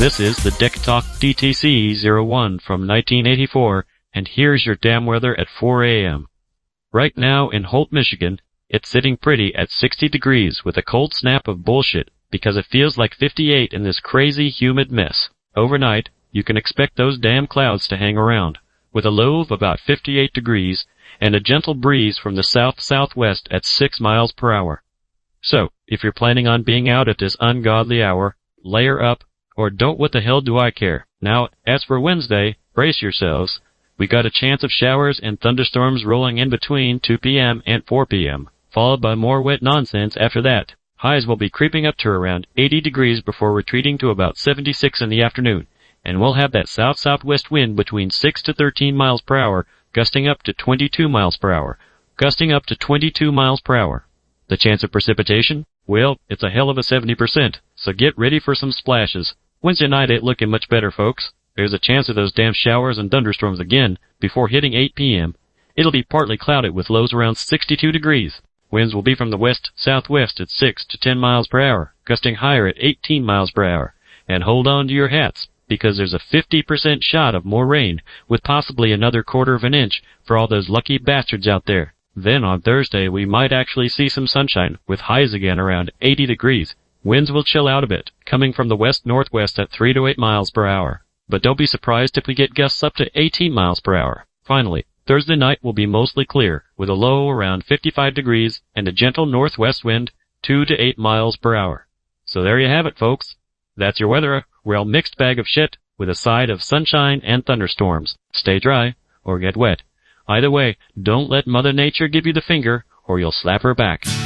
This is the Deck Talk DTC-01 from 1984, and here's your damn weather at 4 a.m. Right now in Holt, Michigan, it's sitting pretty at 60 degrees with a cold snap of bullshit because it feels like 58 in this crazy humid mess. Overnight, you can expect those damn clouds to hang around, with a low of about 58 degrees and a gentle breeze from the south-southwest at 6 miles per hour. So, if you're planning on being out at this ungodly hour, layer up, or don't what the hell do I care. Now, as for Wednesday, brace yourselves. We got a chance of showers and thunderstorms rolling in between 2 p.m. and 4 p.m., followed by more wet nonsense after that. Highs will be creeping up to around 80 degrees before retreating to about 76 in the afternoon, and we'll have that south-southwest wind between 6 to 13 miles per hour, gusting up to 22 miles per hour. The chance of precipitation? Well, it's a hell of a 70%, so get ready for some splashes. Wednesday night ain't looking much better, folks. There's a chance of those damn showers and thunderstorms again before hitting 8 p.m. It'll be partly clouded with lows around 62 degrees. Winds will be from the west-southwest at 6 to 10 miles per hour, gusting higher at 18 miles per hour. And hold on to your hats, because there's a 50% shot of more rain, with possibly another quarter of an inch for all those lucky bastards out there. Then on Thursday we might actually see some sunshine, with highs again around 80 degrees. Winds will chill out a bit, coming from the west-northwest at 3 to 8 miles per hour. But don't be surprised if we get gusts up to 18 miles per hour. Finally, Thursday night will be mostly clear, with a low around 55 degrees and a gentle northwest wind 2 to 8 miles per hour. So there you have it, folks. That's your weather, a real mixed bag of shit, with a side of sunshine and thunderstorms. Stay dry, or get wet. Either way, don't let Mother Nature give you the finger, or you'll slap her back.